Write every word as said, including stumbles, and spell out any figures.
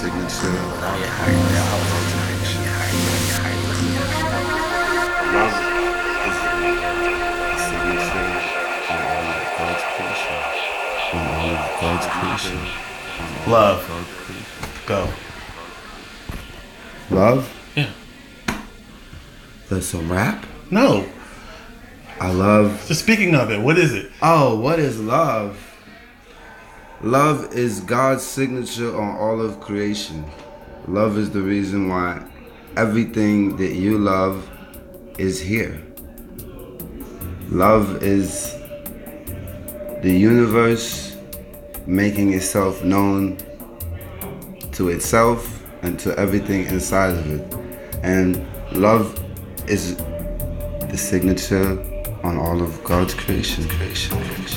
signature on all of God's creation. Love is the signature on all of God's creation. On all of God's creation. Love. Go. Love? Yeah. That's some rap? No. I love... So speaking of it, what is it? Oh, what is love? Love is God's signature on all of creation. Love is the reason why everything that you love is here. Love is the universe making itself known to itself and to everything inside of it. And love is the signature on all of God's creation. creation, creation.